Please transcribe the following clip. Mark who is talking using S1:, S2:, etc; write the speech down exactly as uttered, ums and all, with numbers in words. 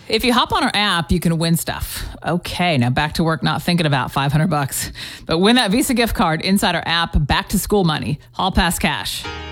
S1: If you hop on our app, you can win stuff. Okay, now back to work, not thinking about five hundred bucks. But win that Visa gift card inside our app, back to school money, Hall Pass Cash.